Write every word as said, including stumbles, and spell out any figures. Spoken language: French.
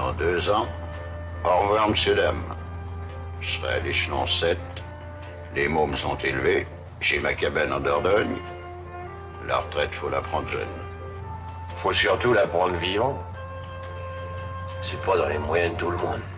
Dans deux ans, au revoir, monsieur, dame. Je serai à l'échelon sept. Les mômes sont élevés. J'ai ma cabane en Dordogne. La retraite, faut la prendre jeune. Faut surtout la prendre vivant. C'est pas dans les moyens de tout le monde.